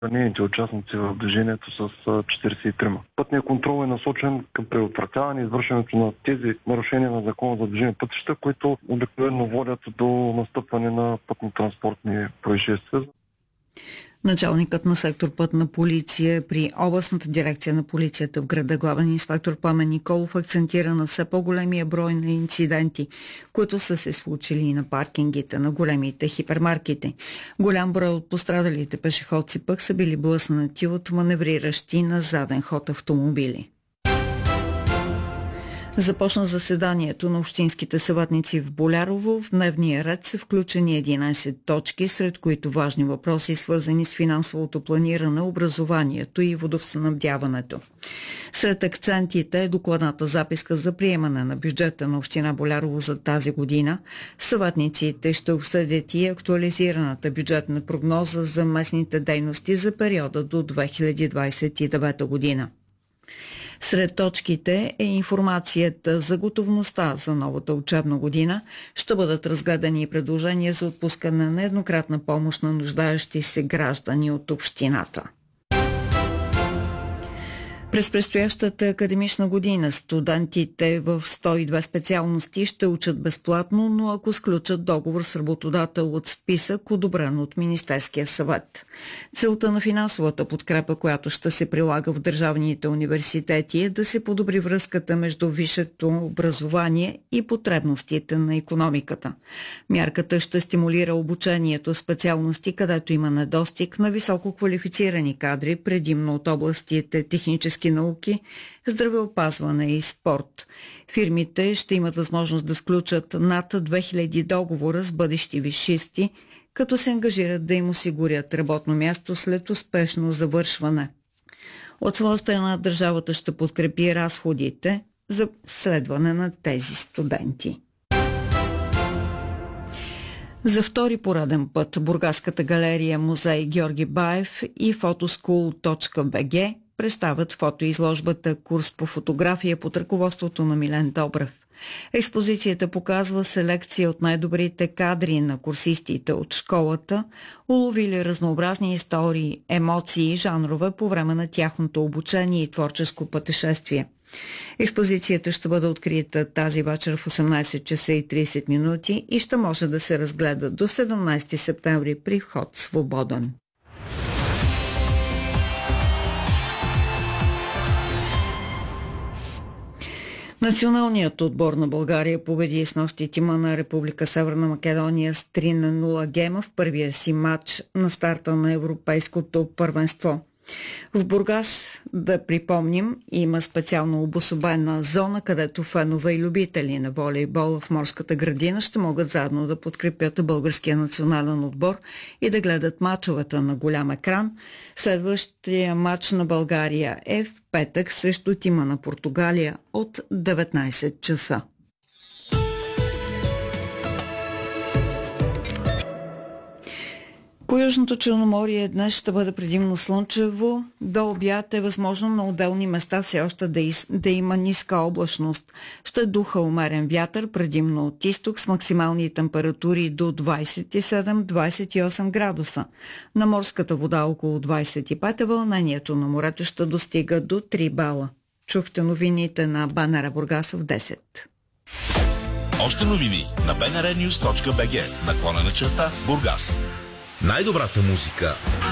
Ранените участници в движението с 43. Пътният контрол е насочен към предотвратяване и извършването на тези нарушения на закона за движение пътища, които обикновено водят до настъпване на пътно-транспортни происшествия. Началникът на сектор Пътна полиция при областната дирекция на полицията в града, главен инспектор Пламен Николов, акцентира на все по-големия брой на инциденти, които са се случили на паркингите на големите хипермаркети. Голям брой от пострадалите пешеходци пък са били блъснати от маневриращи на заден ход автомобили. Започна заседанието на общинските съветници в Болярово. В дневния ред са включени 11 точки, сред които важни въпроси, свързани с финансовото планиране, образованието и водоснабдяването. Сред акцентите е докладната записка за приемане на бюджета на община Болярово за тази година. Съветниците ще обсъдят и актуализираната бюджетна прогноза за местните дейности за периода до 2029 година. Сред точките е информацията за готовността за новата учебна година. Ще бъдат разгледани и предложения за отпускане на еднократна помощ на нуждаещи се граждани от общината. През предстоящата академична година студентите в 102 специалности ще учат безплатно, но ако сключат договор с работодател от списък, одобрен от Министерския съвет. Целта на финансовата подкрепа, която ще се прилага в държавните университети, е да се подобри връзката между висшето образование и потребностите на икономиката. Мярката ще стимулира обучението в специалности, където има недостиг на високо квалифицирани кадри, предимно от областите технически науки, здравеопазване и спорт. Фирмите ще имат възможност да сключат над 2000 договора с бъдещи висшисти, като се ангажират да им осигурят работно място след успешно завършване. От своя страна държавата ще подкрепи разходите за следване на тези студенти. За втори пореден път Бургаската галерия музей Георги Баев и Photoschool.bg представят фотоизложбата «Курс по фотография» под ръководството на Милен Добрев. Експозицията показва селекция от най-добрите кадри на курсистите от школата, уловили разнообразни истории, емоции и жанрове по време на тяхното обучение и творческо пътешествие. Експозицията ще бъде открита тази вечер в 18 часа и 30 минути и ще може да се разгледа до 17 септември при вход свободен. Националният отбор на България победи снощи тима на Република Северна Македония с 3-0 гема в първия си матч на старта на Европейското първенство. В Бургас, да припомним, има специално обособена зона, където фенове и любители на волейбола в морската градина ще могат заедно да подкрепят българския национален отбор и да гледат мачовете на голям екран. Следващия матч на България е в петък срещу тима на Португалия от 19 часа. По Южното Черноморие днес ще бъде предимно слънчево. До обяд е възможно на отделни места все още да има ниска облачност. Ще духа умерен вятър, предимно от изток, с максимални температури до 27-28 градуса. На морската вода около 25, вълнението на морето ще достига до 3 бала. Чухте новините на БНР Бургас в 10. Още новини на bnrnews.bg /Бургас. Най-добрата музика